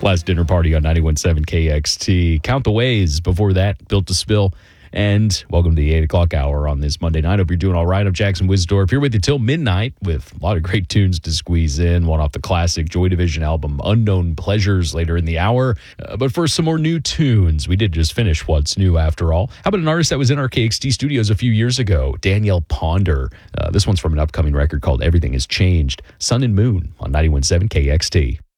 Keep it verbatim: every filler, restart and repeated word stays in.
Last Dinner Party on ninety-one point seven K X T. Count the Ways before that, Built to Spill. And welcome to the eight o'clock hour on this Monday night. Hope you're doing all right. I'm Jackson Wisdorf here with you till midnight with a lot of great tunes to squeeze in. One off the classic Joy Division album, Unknown Pleasures, later in the hour. Uh, but first, some more new tunes. We did just finish What's New After All. How about an artist that was in our K X T studios a few years ago, Danielle Ponder. Uh, this one's from an upcoming record called Everything Has Changed. Sun and Moon on ninety-one point seven K X T.